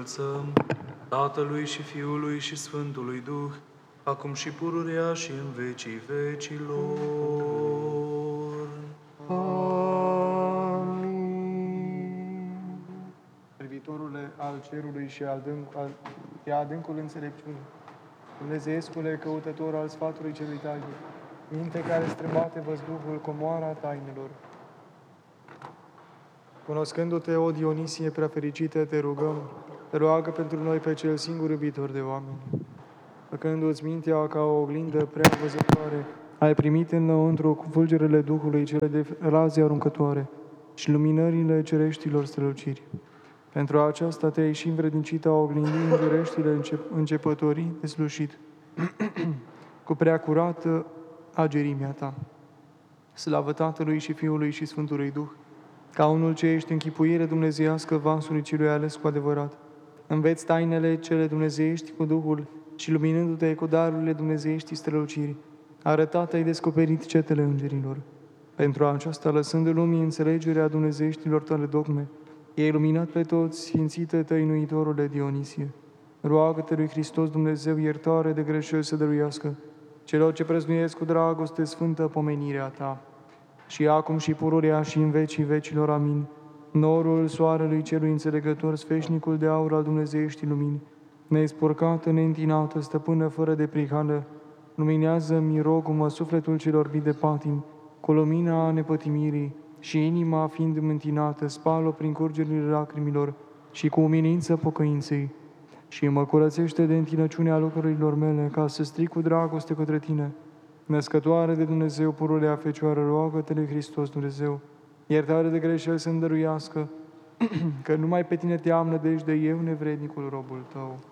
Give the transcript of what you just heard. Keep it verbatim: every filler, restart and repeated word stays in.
înălțăm, Tatălui și Fiului și Sfântului Duh, acum și pururea și în vecii vecilor. Amin. Privitorule al cerului și al, dânc, al de adâncul înțelepciunii, Dumnezeescule, căutător al sfatului celui tainic, minte care străbate văzduhul comoara tainelor. Cunoscându-te, o Dionisie prea fericită, te rugăm, roagă pentru noi pe cel singur iubitor de oameni. Făcându-ți mintea ca o oglindă prea văzătoare, ai primit înăuntru cu fulgerele Duhului cele de raze aruncătoare și luminările cereștilor străluciri. Pentru aceasta te-ai și învrednicit a oglindi îngereștile începătorii de slușit, cu prea curată agerimea ta. Slavă Tatălui și Fiului și Sfântului Duh, ca unul ce ești închipuire dumnezeiască vasului celui ales cu adevărat. Înveți tainele cele dumnezeiești cu Duhul și luminându-te cu darurile dumnezeiești străluciri, arătat ai descoperit cetele îngerilor. Pentru aceasta, lăsând lumii înțelegerea dumnezeieștilor tale dogme, i-ai luminat pe toți, sfințită tăinuitorule Dionisie. Roagă-te lui Hristos Dumnezeu iertare de greșeli să dăruiască celor ce prăznuiesc cu dragoste sfântă pomenirea ta. Și acum și pururea și în vecii vecilor, amin. Norul soarelui celui înțelegător, sfeșnicul de aur al dumnezeieștii lumini, nespurcată, neîntinată, stăpână fără de prihană, luminează-mi, rogumă, sufletul celor mii de patim, cu lumina nepătimirii, și inima fiind întinată, spală prin curgerile lacrimilor și cu umilință pocăinței. Și mă curățește de întinăciunea lucrurilor mele, ca să stric cu dragoste către tine. Născătoare de Dumnezeu, purulea Fecioară, roagă-te lui Hristos Dumnezeu, iertare de greșeli să-mi dăruiască, că numai pe tine te am nădejde eu, nevrednicul robul tău.